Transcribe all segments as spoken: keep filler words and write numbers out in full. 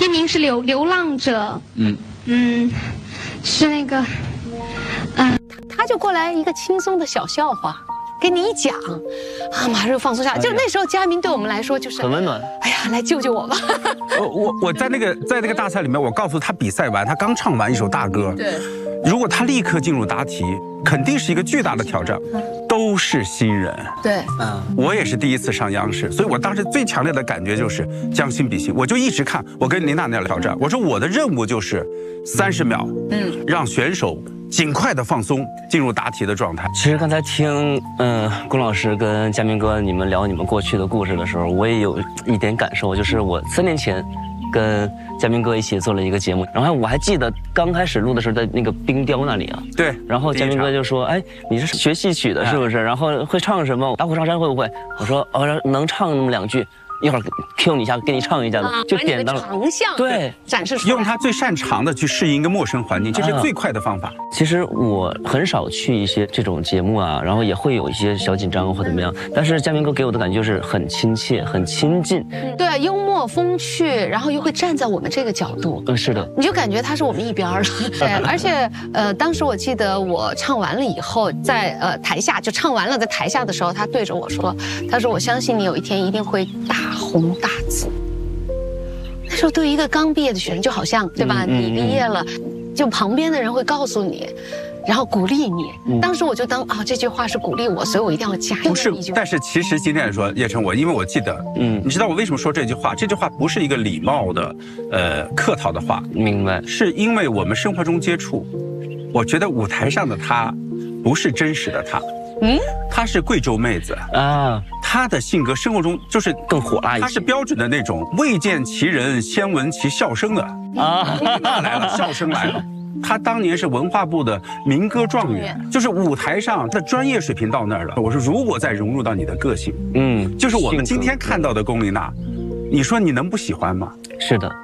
歌名是《流流浪者》。嗯嗯，是那个，嗯、呃， 他就过来一个轻松的小笑话。 给你一讲，啊，马上就放松下来。就那时候，佳明对我们来说就是很温暖。 哎呀，来救救我吧！ 我我我在那个在那个大赛里面，我告诉他比赛完，他刚唱完一首大歌， 对， 如果他立刻进入答题，肯定是一个巨大的挑战。都是新人， 对， 嗯，我也是第一次上央视，所以我当时最强烈的感觉就是将心比心，我就一直看，我跟琳娜那样挑战，我说我的任务就是三十秒，嗯，让选手。 尽快的放松，进入答题的状态。 其实刚才听，嗯、呃，龚老师跟佳明哥你们聊你们过去的故事的时候，我也有一点感受，就是我三年前跟佳明哥一起做了一个节目，然后我还记得刚开始录的时候在那个冰雕那里啊，对，然后佳明哥就说，哎，你是学戏曲的，是不是？然后会唱什么？打虎上山会不会？我说，哦，能唱那么两句。 一会儿 Q 你一下，给你唱一下子，啊、就点到了长项， 对， 展示出来， 用他最擅长的去适应一个陌生环境，这是最快的方法。 啊、其实我很少去一些这种节目啊，然后也会有一些小紧张或怎么样，但是佳明哥给我的感觉就是很亲切、很亲近， 对，幽默风趣，然后又会站在我们这个角度， 嗯，是的， 你就感觉他是我们一边儿了。对，而且呃，当时我记得我唱完了以后，在呃台下就唱完了，在台下的时候，他对着我说，他说我相信你有一天一定会大红大紫。 那时候对于一个刚毕业的学生，就好像对吧？嗯、你毕业了，就旁边的人会告诉你，然后鼓励你。嗯、当时我就当啊、哦，这句话是鼓励我，所以我一定要加油。 不是，但是其实今天来说，叶晨，我因为我记得，嗯，你知道我为什么说这句话？这句话不是一个礼貌的，呃，客套的话。 明白。是因为我们生活中接触，我觉得舞台上的她，不是真实的她。 嗯，她是贵州妹子啊，她的性格生活中就是更火辣一些，她是标准的那种未见其人先闻其笑声的啊，来了，笑声来了。她当年是文化部的民歌状元，就是舞台上的专业水平到那儿了。我说，如果再融入到你的个性，嗯，就是我们今天看到的龚琳娜，你说你能不喜欢吗？ 是的。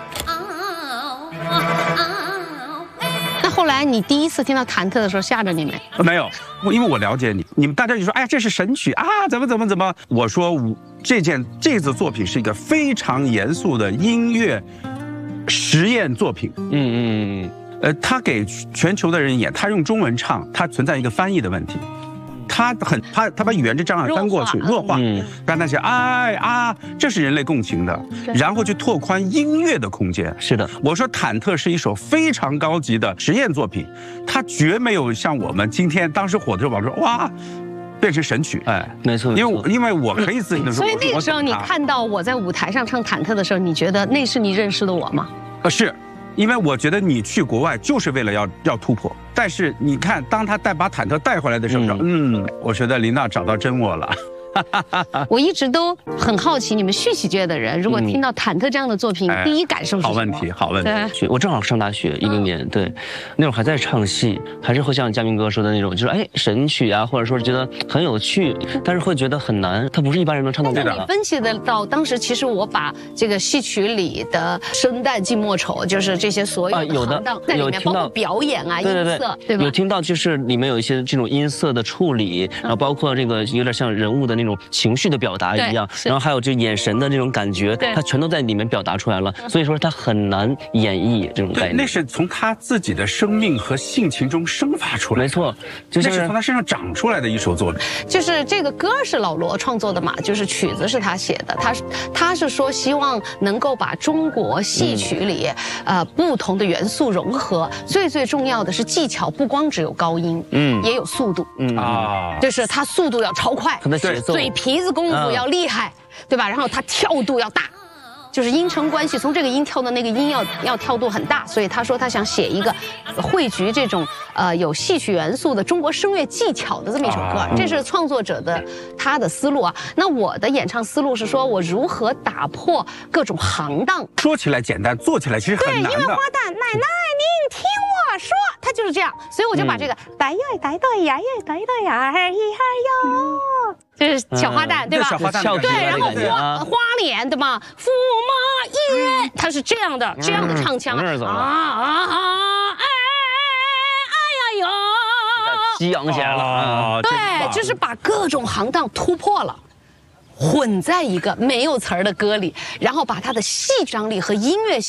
后来你第一次听到忐忑的时候，吓着你没？ 没有，我因为我了解你，你们大家就说，哎呀，这是神曲啊，怎么怎么怎么？我说这件这次作品是一个非常严肃的音乐实验作品。嗯嗯嗯。呃，他给全球的人演，他用中文唱，他存在一个翻译的问题。 他很他他把语言这障碍翻过去，弱化，让那些哎啊，这是人类共情的，然后去拓宽音乐的空间。 是的， 我说忐忑是一首非常高级的实验作品，它绝没有像我们今天当时火的时候，我说哇。 变成神曲，哎， 没错， 因为因为我可以自己的说， 所以那个时候你看到我在舞台上唱忐忑的时候，你觉得那是你认识的我吗？ 呃，是。 因为我觉得你去国外就是为了要要突破，但是你看，当他带把忐忑带回来的时候，嗯，嗯我觉得琳娜找到真我了。 我一直都很好奇，你们戏曲界的人，如果听到忐忑这样的作品，嗯、第一感受是什么？ 好问题，好问题。 我正好上大学一零年，对，那会儿还在唱戏，还是会像佳明哥说的那种，就是哎神曲啊，或者说觉得很有趣，但是会觉得很难，它不是一般人能唱到的。 你分析得到，当时其实我把这个戏曲里的生旦净末丑，就是这些所有的行当在里面，包括表演啊、音色，对吧？ 有听到就是里面有一些这种音色的处理，然后包括这个有点像人物的那种情绪的表达一样，然后还有这眼神的这种感觉，它全都在里面表达出来了。所以说它很难演绎这种概念。 那是从他自己的生命和性情中生发出来， 没错， 就是从他身上长出来的一首作品。 就是这个歌是老罗创作的嘛，就是曲子是他写的，他是他是说希望能够把中国戏曲里、嗯、呃不同的元素融合，最最重要的是技巧，不光只有高音，嗯，也有速度，嗯啊，就是他速度要超快， 对， 嘴皮子功夫要厉害，嗯、对吧？然后他跳度要大。就是音程关系，从这个音跳到那个音要要跳度很大，所以他说他想写一个汇聚这种呃有戏曲元素的中国声乐技巧的这么一首歌，这是创作者的他的思路啊。那我的演唱思路是说我如何打破各种行当。 说起来简单，做起来其实很难的。 对，因为花旦奶奶您听我说，他就是这样，所以我就把这个带呀带对呀呀带对呀一二哟。这是小花旦，对吧？ 小花旦， 对，然后花花脸，对吧？驸马爷，他是这样的，这样的唱腔啊啊啊！哎哎呀哟， 激昂起来了。 对，就是把各种行当突破了，混在一个没有词儿的歌里，然后把它的戏张力和音乐性。